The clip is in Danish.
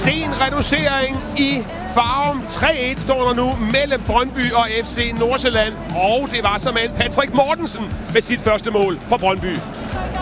Sen reducering i Farum. 3-1 står der nu mellem Brøndby og FC Nordsjælland. Og det var såmand Patrick Mortensen med sit første mål for Brøndby.